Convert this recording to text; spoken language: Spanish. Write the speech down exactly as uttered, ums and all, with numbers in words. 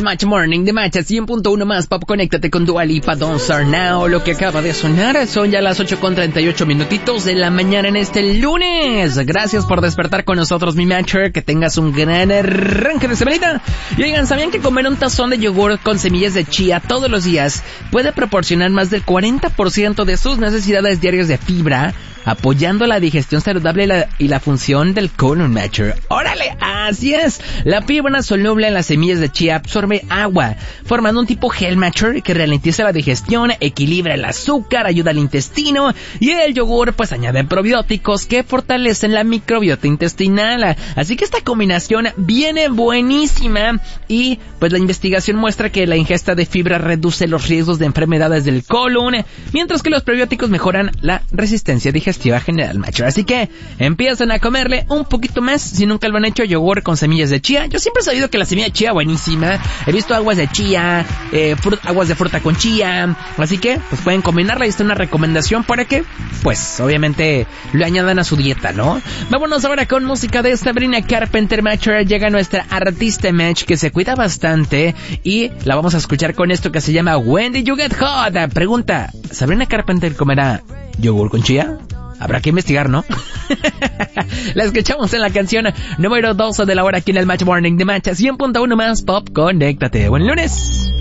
Match Morning de Match cien punto uno más Pop. Conéctate con Dua Lipa, Don't Start Now. Lo que acaba de sonar son ya las ocho con treinta y ocho minutitos de la mañana en este lunes. Gracias por despertar con nosotros, mi Matcher. Que tengas un gran arranque de semanita. Y oigan, ¿sabían que comer un tazón de yogur con semillas de chía todos los días puede proporcionar más del cuarenta por ciento de sus necesidades diarias de fibra, apoyando la digestión saludable y la, y la función del colon, Matcher? ¡Órale! Así es. La fibra soluble en las semillas de chía absorbe agua, formando un tipo gel, Matcher, que ralentiza la digestión, equilibra el azúcar, ayuda al intestino, y el yogur pues añade probióticos que fortalecen la microbiota intestinal. Así que esta combinación viene buenísima, y pues la investigación muestra que la ingesta de fibra reduce los riesgos de enfermedades del colon, mientras que los probióticos mejoran la resistencia digestiva general, Matcher. Así que empiezan a comerle un poquito más si nunca lo han hecho, yogur con semillas de chía. Yo siempre he sabido que la semilla de chía es buenísima. He visto aguas de chía, eh, frut, aguas de fruta con chía. Así que pues pueden combinarla. Y esta es una recomendación para que pues obviamente lo añadan a su dieta, ¿no? Vámonos ahora con música de Sabrina Carpenter, Matcher. Llega nuestra artista Match, que se cuida bastante, y la vamos a escuchar con esto que se llama When Did You Get Hot. Pregunta, ¿Sabrina Carpenter comerá yogur con chía? Habrá que investigar, ¿no? La escuchamos en la canción número doce de la hora aquí en el Match Morning de Match cien punto uno más Pop. Conéctate. Buen lunes.